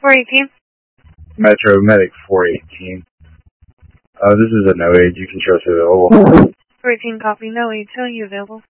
418. Metro Medic 418. This is a no aid. You can trust it available. 418 copy. No aid. Tell you available.